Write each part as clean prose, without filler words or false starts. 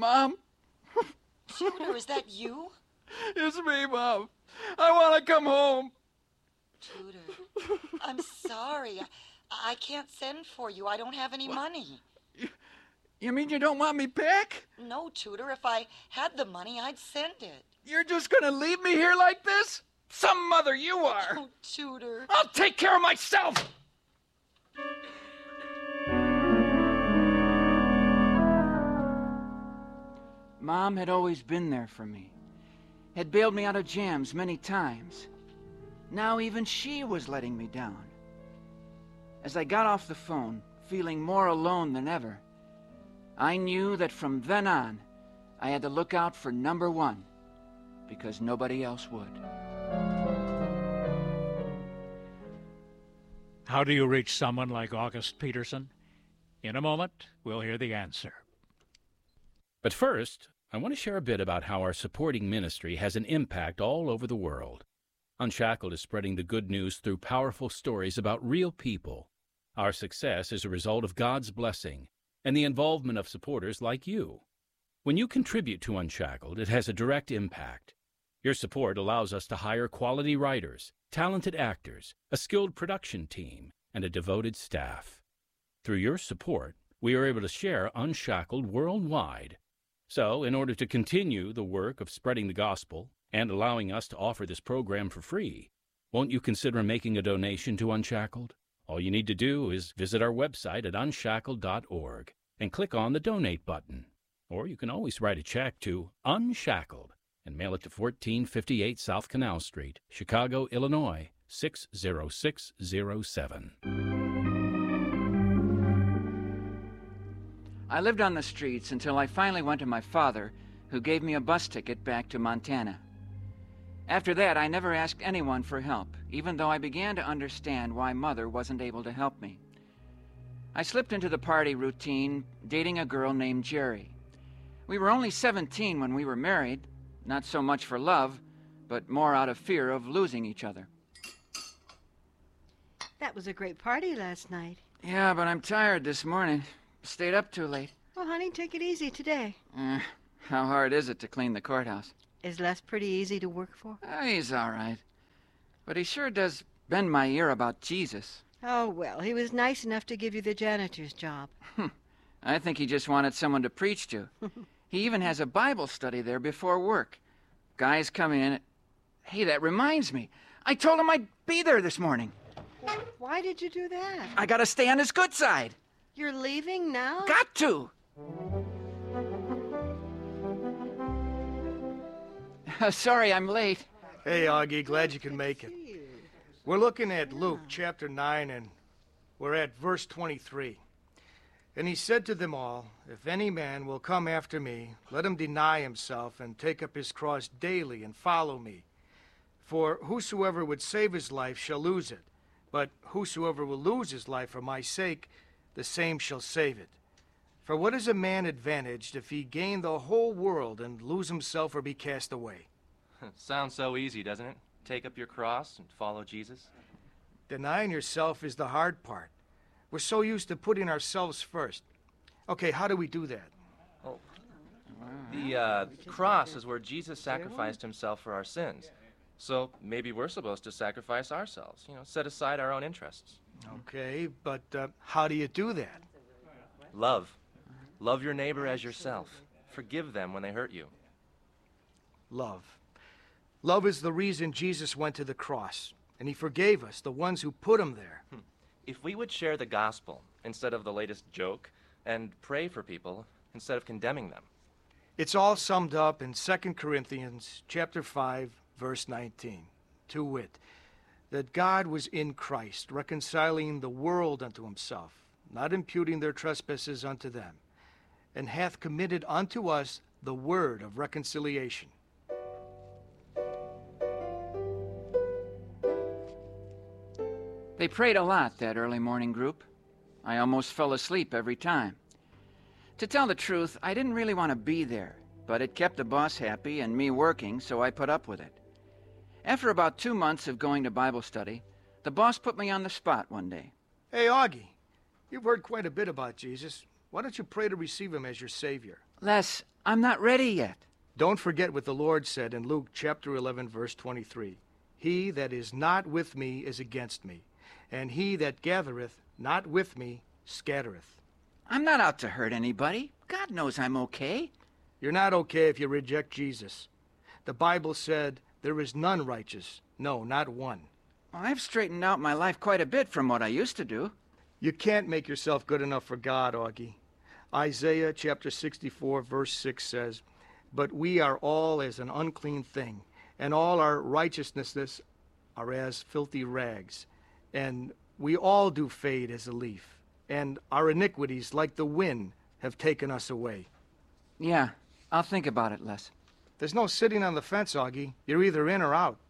Mom? Tudor, is that you? It's me, Mom. I want to come home. Tudor, I'm sorry. I can't send for you. I don't have any money. You mean you don't want me back? No, Tudor. If I had the money, I'd send it. You're just gonna leave me here like this? Some mother you are. Oh, Tudor. I'll take care of myself. Mom had always been there for me. Had bailed me out of jams many times. Now even she was letting me down. As I got off the phone, feeling more alone than ever, I knew that from then on, I had to look out for number one, because nobody else would. How do you reach someone like August Peterson? In a moment, we'll hear the answer. But first, I want to share a bit about how our supporting ministry has an impact all over the world. Unshackled is spreading the good news through powerful stories about real people. Our success is a result of God's blessing and the involvement of supporters like you. When you contribute to Unshackled, it has a direct impact. Your support allows us to hire quality writers, talented actors, a skilled production team, and a devoted staff. Through your support, we are able to share Unshackled worldwide. So, in order to continue the work of spreading the gospel and allowing us to offer this program for free, won't you consider making a donation to Unshackled? All you need to do is visit our website at unshackled.org and click on the Donate button. Or you can always write a check to Unshackled and mail it to 1458 South Canal Street, Chicago, Illinois, 60607. I lived on the streets until I finally went to my father, who gave me a bus ticket back to Montana. After that, I never asked anyone for help, even though I began to understand why Mother wasn't able to help me. I slipped into the party routine, dating a girl named Jerry. We were only 17 when we were married, not so much for love, but more out of fear of losing each other. That was a great party last night. Yeah, but I'm tired this morning. Stayed up too late. Well, honey, take it easy today. How hard is it to clean the courthouse? Is Les pretty easy to work for? He's all right. But he sure does bend my ear about Jesus. Oh, well, he was nice enough to give you the janitor's job. I think he just wanted someone to preach to. He even has a Bible study there before work. Guys come in. Hey, that reminds me. I told him I'd be there this morning. Why did you do that? I gotta stay on his good side. You're leaving now? Got to! Sorry, I'm late. Hey, Augie, glad you can make it. We're looking at Luke chapter 9, and we're at verse 23. And he said to them all, "If any man will come after me, let him deny himself and take up his cross daily and follow me. For whosoever would save his life shall lose it, but whosoever will lose his life for my sake, the same shall save it. For what is a man advantaged if he gain the whole world and lose himself or be cast away?" Sounds so easy, doesn't it? Take up your cross and follow Jesus. Denying yourself is the hard part. We're so used to putting ourselves first. Okay, how do we do that? Oh, the cross is where Jesus sacrificed himself for our sins. So maybe we're supposed to sacrifice ourselves, set aside our own interests. Okay, but how do you do that? Love. Love your neighbor as yourself. Forgive them when they hurt you. Love. Love is the reason Jesus went to the cross, and he forgave us, the ones who put him there. If we would share the gospel instead of the latest joke, and pray for people instead of condemning them. It's all summed up in 2 Corinthians chapter 5, verse 19, to wit, that God was in Christ, reconciling the world unto himself, not imputing their trespasses unto them, and hath committed unto us the word of reconciliation. They prayed a lot, that early morning group. I almost fell asleep every time. To tell the truth, I didn't really want to be there, but it kept the boss happy and me working, so I put up with it. After about 2 months of going to Bible study, the boss put me on the spot one day. Hey, Augie, you've heard quite a bit about Jesus. Why don't you pray to receive him as your Savior? Les, I'm not ready yet. Don't forget what the Lord said in Luke chapter 11, verse 23. He that is not with me is against me, and he that gathereth not with me scattereth. I'm not out to hurt anybody. God knows I'm okay. You're not okay if you reject Jesus. The Bible said, there is none righteous. No, not one. Well, I've straightened out my life quite a bit from what I used to do. You can't make yourself good enough for God, Augie. Isaiah chapter 64, verse 6 says, but we are all as an unclean thing, and all our righteousnesses are as filthy rags. And we all do fade as a leaf, and our iniquities, like the wind, have taken us away. Yeah, I'll think about it, Les. There's no sitting on the fence, Augie. You're either in or out.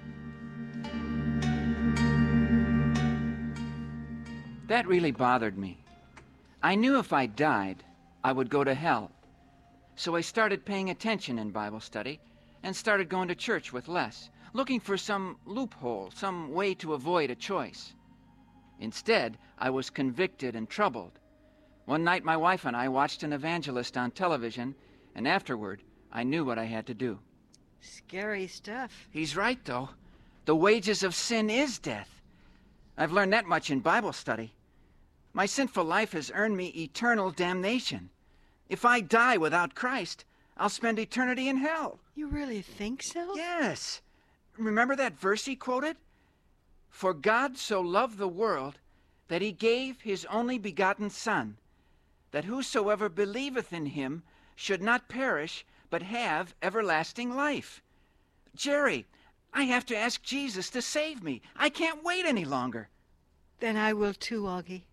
That really bothered me. I knew if I died, I would go to hell. So I started paying attention in Bible study and started going to church with Les, looking for some loophole, some way to avoid a choice. Instead, I was convicted and troubled. One night, my wife and I watched an evangelist on television, and afterward, I knew what I had to do. Scary stuff. He's right, though. The wages of sin is death. I've learned that much in Bible study. My sinful life has earned me eternal damnation. If I die without Christ, I'll spend eternity in hell. You really think so? Yes. Remember that verse he quoted? For God so loved the world that he gave his only begotten Son, that whosoever believeth in him should not perish, but have everlasting life. Jerry, I have to ask Jesus to save me. I can't wait any longer. Then I will too, Augie.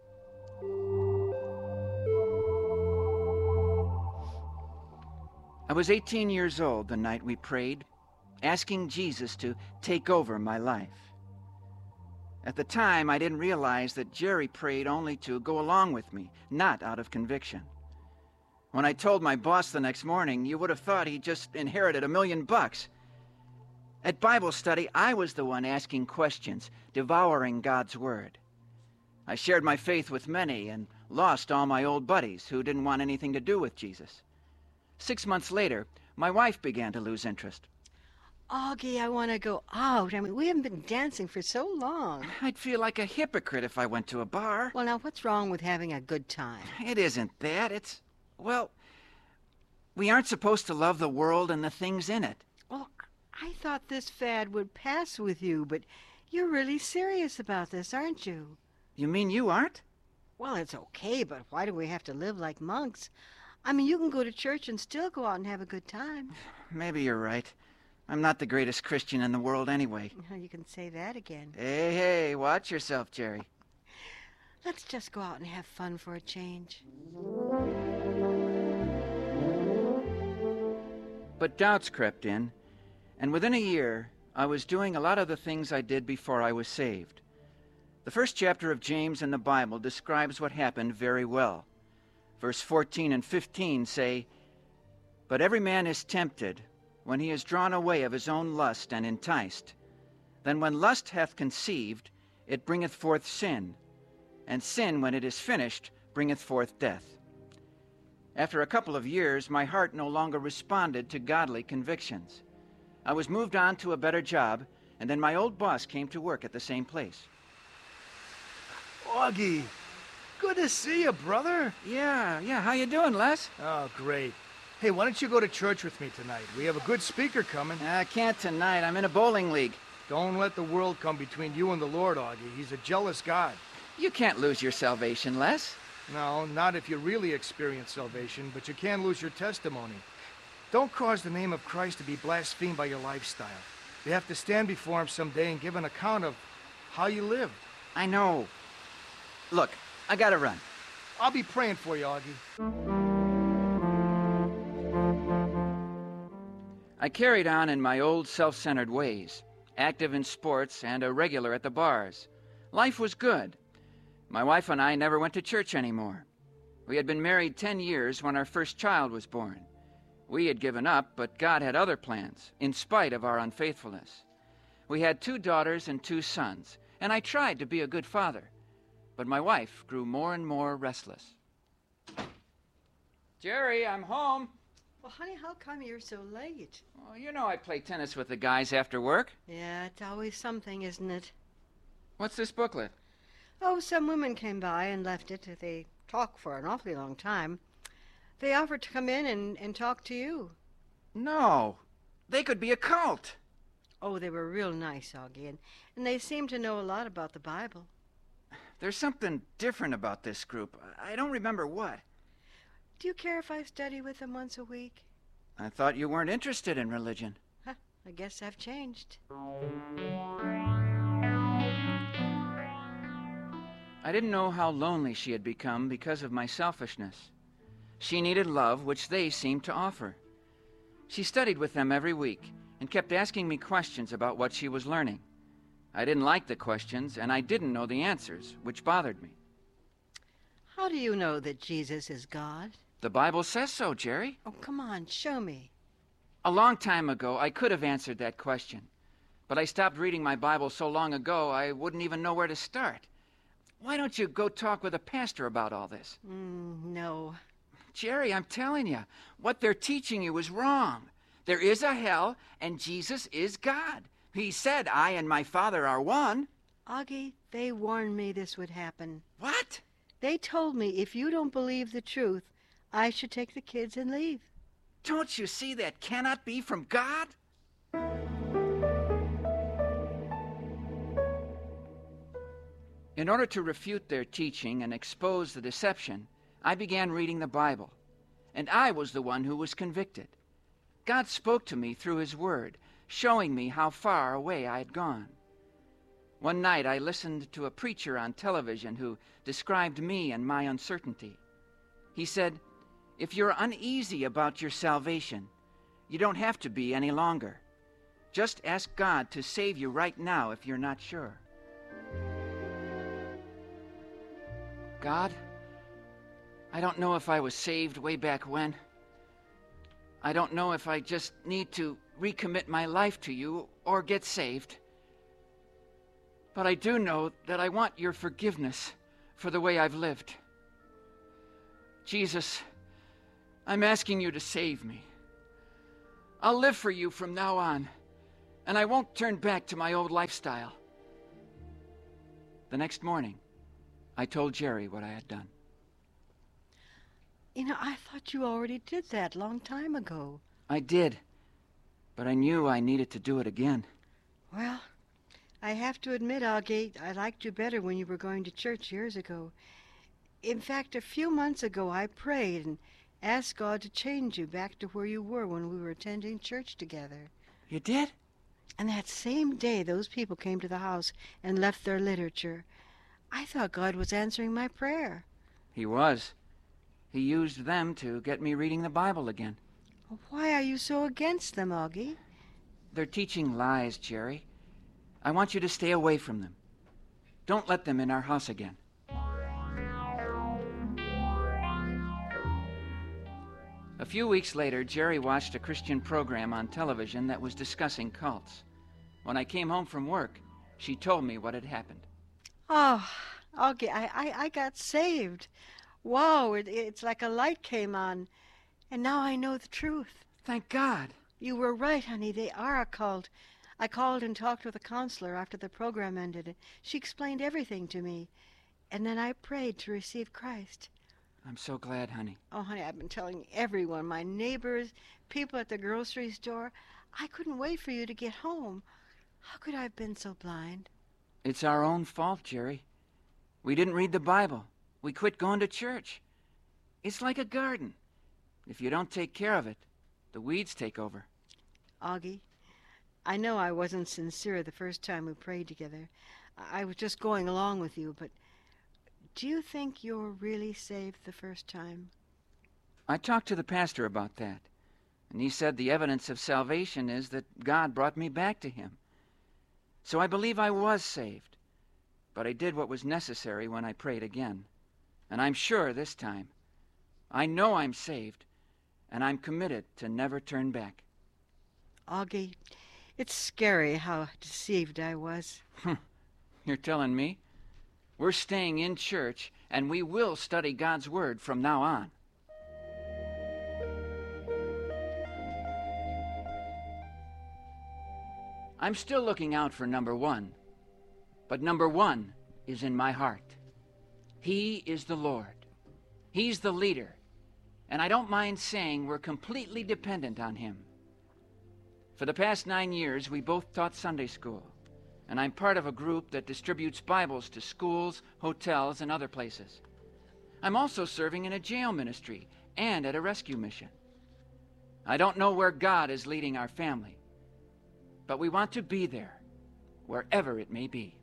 I was 18 years old the night we prayed, asking Jesus to take over my life. At the time, I didn't realize that Jerry prayed only to go along with me, not out of conviction. When I told my boss the next morning, you would have thought he'd just inherited $1 million. At Bible study, I was the one asking questions, devouring God's Word. I shared my faith with many and lost all my old buddies who didn't want anything to do with Jesus. 6 months later, my wife began to lose interest. Augie, I want to go out. I mean, we haven't been dancing for so long. I'd feel like a hypocrite if I went to a bar. Well, now, what's wrong with having a good time? It isn't that. It's, well, we aren't supposed to love the world and the things in it. Well, I thought this fad would pass with you, but you're really serious about this, aren't you? You mean you aren't? Well, it's okay, but why do we have to live like monks? I mean, you can go to church and still go out and have a good time. Maybe you're right. I'm not the greatest Christian in the world anyway. You can say that again. Hey, watch yourself, Jerry. Let's just go out and have fun for a change. But doubts crept in, and within a year, I was doing a lot of the things I did before I was saved. The first chapter of James in the Bible describes what happened very well. Verse 14 and 15 say, but every man is tempted when he is drawn away of his own lust and enticed. Then when lust hath conceived, it bringeth forth sin, and sin, when it is finished, bringeth forth death. After a couple of years, my heart no longer responded to godly convictions. I was moved on to a better job, and then my old boss came to work at the same place. Augie, good to see you, brother. Yeah, how you doing, Les? Oh, great. Hey, why don't you go to church with me tonight? We have a good speaker coming. I can't tonight. I'm in a bowling league. Don't let the world come between you and the Lord, Augie. He's a jealous God. You can't lose your salvation, Les. No, not if you really experience salvation, but you can lose your testimony. Don't cause the name of Christ to be blasphemed by your lifestyle. You have to stand before him someday and give an account of how you lived. I know. Look, I gotta run. I'll be praying for you, Augie. I carried on in my old self-centered ways, active in sports and a regular at the bars. Life was good. My wife and I never went to church anymore. We had been married 10 years when our first child was born. We had given up, but God had other plans, in spite of our unfaithfulness. We had 2 daughters and 2 sons, and I tried to be a good father. But my wife grew more and more restless. Jerry, I'm home. Well, honey, how come you're so late? Well, you know I play tennis with the guys after work. Yeah, it's always something, isn't it? What's this booklet? Oh, some women came by and left it. They talked for an awfully long time. They offered to come in and talk to you. No. They could be a cult. Oh, they were real nice, Augie, and they seemed to know a lot about the Bible. There's something different about this group. I don't remember what. Do you care if I study with them once a week? I thought you weren't interested in religion. Huh, I guess I've changed. I didn't know how lonely she had become because of my selfishness. She needed love, which they seemed to offer. She studied with them every week and kept asking me questions about what she was learning. I didn't like the questions, and I didn't know the answers, which bothered me. How do you know that Jesus is God? The Bible says so, Jerry. Oh, come on, show me. A long time ago, I could have answered that question. But I stopped reading my Bible so long ago, I wouldn't even know where to start. Why don't you go talk with a pastor about all this? No. Jerry, I'm telling you, what they're teaching you is wrong. There is a hell, and Jesus is God. He said, I and my Father are one. Augie, they warned me this would happen. What? They told me if you don't believe the truth, I should take the kids and leave. Don't you see that cannot be from God? In order to refute their teaching and expose the deception, I began reading the Bible, and I was the one who was convicted. God spoke to me through His Word, showing me how far away I had gone. One night I listened to a preacher on television who described me and my uncertainty. He said, "If you're uneasy about your salvation, you don't have to be any longer. Just ask God to save you right now if you're not sure." God, I don't know if I was saved way back when. I don't know if I just need to recommit my life to you or get saved. But I do know that I want your forgiveness for the way I've lived. Jesus, I'm asking you to save me. I'll live for you from now on, and I won't turn back to my old lifestyle. The next morning, I told Jerry what I had done. You know, I thought you already did that long time ago. I did, but I knew I needed to do it again. Well, I have to admit, Augie, I liked you better when you were going to church years ago. In fact, a few months ago, I prayed and asked God to change you back to where you were when we were attending church together. You did? And that same day, those people came to the house and left their literature. I thought God was answering my prayer. He was. He used them to get me reading the Bible again. Why are you so against them, Augie? They're teaching lies, Jerry. I want you to stay away from them. Don't let them in our house again. A few weeks later, Jerry watched a Christian program on television that was discussing cults. When I came home from work, she told me what had happened. Oh, Augie, I got saved. Wow, it's like a light came on, and now I know the truth. Thank God. You were right, honey. They are a cult. I called and talked with a counselor after the program ended. She explained everything to me, and then I prayed to receive Christ. I'm so glad, honey. Oh, honey, I've been telling everyone, my neighbors, people at the grocery store. I couldn't wait for you to get home. How could I have been so blind? It's our own fault, Jerry. We didn't read the Bible. We quit going to church. It's like a garden. If you don't take care of it, the weeds take over. Augie, I know I wasn't sincere the first time we prayed together. I was just going along with you, but do you think you're really saved the first time? I talked to the pastor about that, and he said the evidence of salvation is that God brought me back to Him. So I believe I was saved, but I did what was necessary when I prayed again. And I'm sure this time. I know I'm saved, and I'm committed to never turn back. Augie, it's scary how deceived I was. You're telling me? We're staying in church, and we will study God's Word from now on. I'm still looking out for number one, but number one is in my heart. He is the Lord. He's the leader, and I don't mind saying we're completely dependent on him. For the past 9 years, we both taught Sunday school, and I'm part of a group that distributes Bibles to schools, hotels, and other places. I'm also serving in a jail ministry and at a rescue mission. I don't know where God is leading our family, but we want to be there, wherever it may be.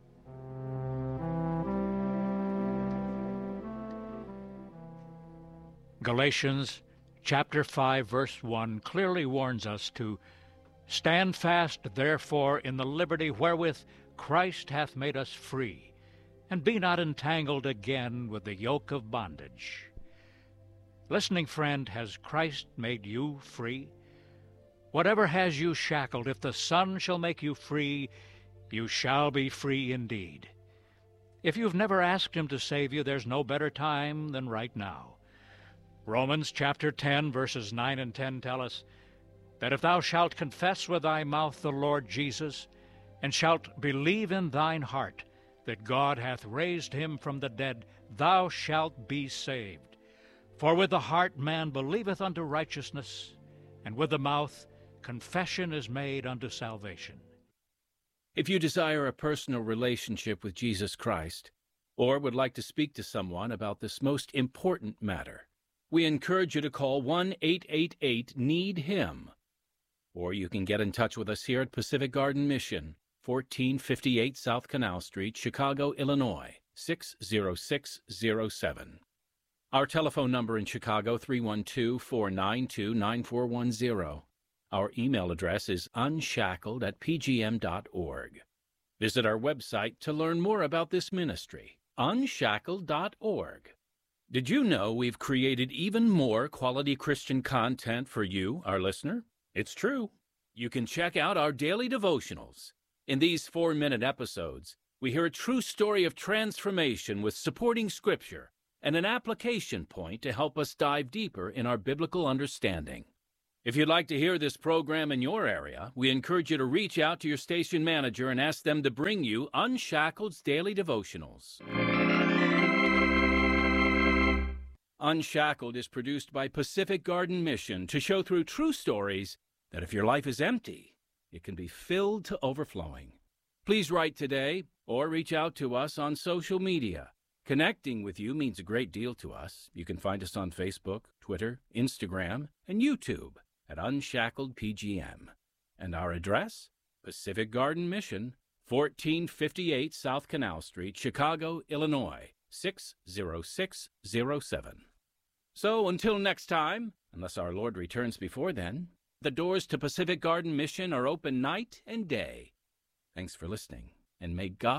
Galatians chapter 5, verse 1 clearly warns us to stand fast, therefore, in the liberty wherewith Christ hath made us free, and be not entangled again with the yoke of bondage. Listening friend, has Christ made you free? Whatever has you shackled, if the Son shall make you free, you shall be free indeed. If you've never asked him to save you, there's no better time than right now. Romans chapter 10, verses 9 and 10 tell us that if thou shalt confess with thy mouth the Lord Jesus, and shalt believe in thine heart that God hath raised him from the dead, thou shalt be saved. For with the heart man believeth unto righteousness, and with the mouth confession is made unto salvation. If you desire a personal relationship with Jesus Christ, or would like to speak to someone about this most important matter, we encourage you to call 1-888-NEED-HIM. Or you can get in touch with us here at Pacific Garden Mission, 1458 South Canal Street, Chicago, Illinois, 60607. Our telephone number in Chicago, 312-492-9410. Our email address is unshackled@pgm.org. Visit our website to learn more about this ministry, unshackled.org. Did you know we've created even more quality Christian content for you, our listener? It's true. You can check out our daily devotionals. In these 4-minute episodes, we hear a true story of transformation with supporting scripture and an application point to help us dive deeper in our biblical understanding. If you'd like to hear this program in your area, we encourage you to reach out to your station manager and ask them to bring you Unshackled's daily devotionals. Unshackled is produced by Pacific Garden Mission to show through true stories that if your life is empty, it can be filled to overflowing. Please write today or reach out to us on social media. Connecting with you means a great deal to us. You can find us on Facebook, Twitter, Instagram, and YouTube at Unshackled PGM. And our address? Pacific Garden Mission, 1458 South Canal Street, Chicago, Illinois, 60607. So until next time, unless our Lord returns before then, the doors to Pacific Garden Mission are open night and day. Thanks for listening, and may God